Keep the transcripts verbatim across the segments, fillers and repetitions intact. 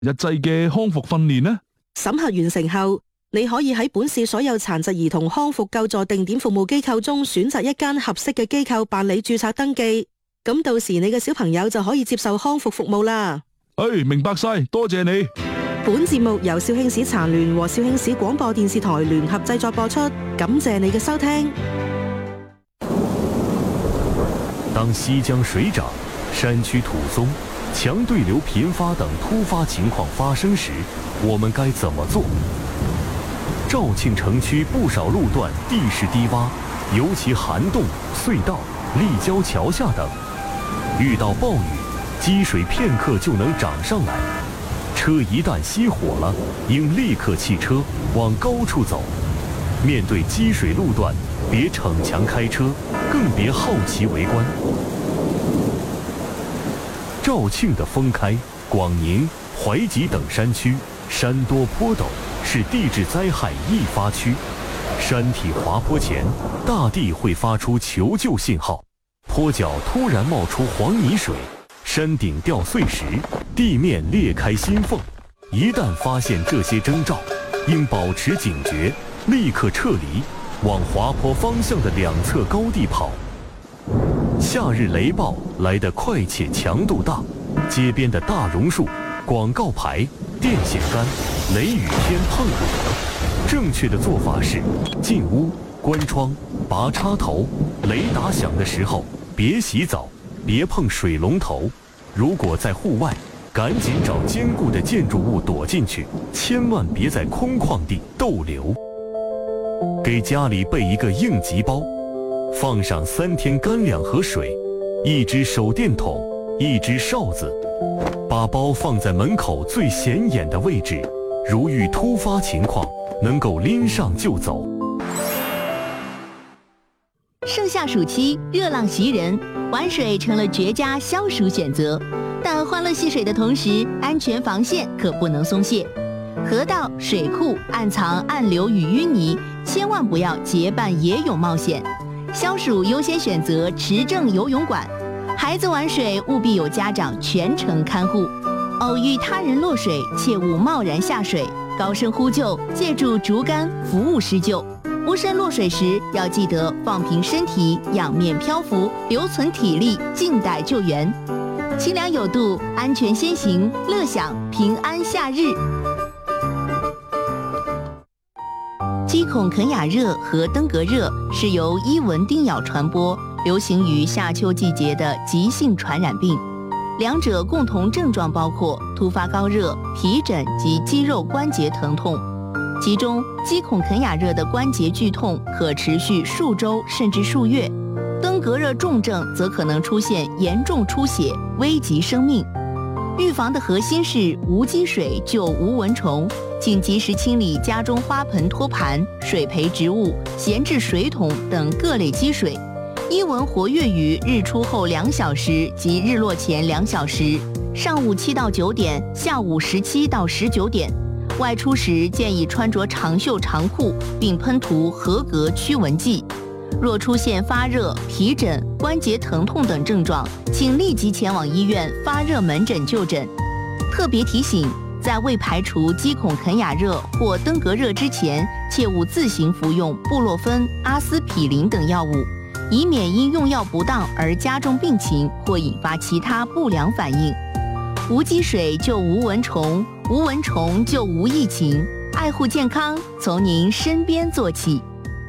日制嘅康復訓練呢？ 審核完成後，你可以喺本市所有殘疾兒童康復救助定點服務機構中選擇一間合適嘅機構辦理註冊登記，咁到時你嘅小朋友就可以接受康復服務啦。 誒，明白晒，多謝你。 本節目由肇慶市殘聯和肇慶市廣播電視台聯合製作播出，感謝你嘅收聽。 當西江水漲、山區土鬆、強對流頻發等突發情況發生時，我們該怎麼做？肇慶城區不少路段地勢低洼，尤其涵洞、隧道、立交橋下等，遇到暴雨，積水片刻就能漲上來。車一旦熄火了，應立刻棄車，往高處走。面對積水路段，別逞強開車，更別好奇圍觀。肇慶的封開、廣寧、懷集等山區，山多坡陡，是地質災害易發區。山體滑坡前，大地會發出求救信號。坡腳突然冒出黃泥水，山頂掉碎石，地面裂開心縫。一旦發現這些徵兆，應保持警覺，立刻撤離，往滑坡方向的兩側高地跑。夏日雷暴來得快且強度大，街邊的大榕樹、廣告牌、電線桿、雷雨天碰撞。正確的做法是進屋、關窗、拔插頭。雷打響的時候，別洗澡，別碰水龍頭。如果在戶外，趕緊找堅固的建築物躲進去，千萬別在空曠地逗留。給家裡備一個應急包，放上三天乾糧和水，一隻手電筒，一隻哨子，把包放在門口最顯眼的位置，如遇突發情況，能夠拎上就走。 盛夏暑期，熱浪襲人，玩水成了絕佳消暑選擇。但歡樂戲水的同時，安全防線可不能鬆懈。河道、水庫暗藏暗流與淤泥，千萬不要結伴野泳冒險。消暑優先選擇持證游泳館，孩子玩水務必有家長全程看護。偶遇他人落水，切勿貿然下水，高聲呼救，借助竹竿服務施救。無聲落水時，要記得放平身體，仰面漂浮，留存體力，靜待救援。清涼有度，安全先行，樂享平安夏日。雞孔肯雅熱和登革熱是由伊蚊叮咬傳播，流行於夏秋季節的急性傳染病。兩者共同症狀包括突發高熱、皮疹及肌肉關節疼痛。其中，雞孔肯雅熱的關節劇痛可持續數週甚至數月。登革熱重症則可能出現嚴重出血，危及生命。預防的核心是無積水救無蚊蟲，請及時清理家中花盆托盤、水培植物、閒置水桶等各類積水。伊蚊活躍於日出後兩小時及日落前兩小時，上午七到九點，下午十七到十九點。外出時建議穿着長袖長褲，並噴塗合格驅蚊劑。若出現發熱、皮疹、關節疼痛等症狀，請立即前往醫院發熱門診就診。特別提醒，在未排除雞孔肯雅熱或登革熱之前，切勿自行服用布洛芬、阿司匹林等藥物，以免因用藥不當而加重病情或引發其他不良反應。無積水就無蚊蟲，無蚊蟲就無疫情。愛護健康，從您身邊做起。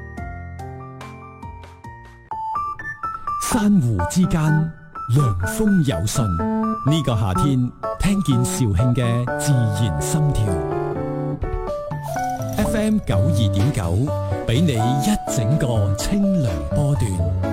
珊瑚之間，涼風有信。呢個夏天，聽見肇慶嘅自然心跳。F M 九二點九，俾你一整個清涼波段。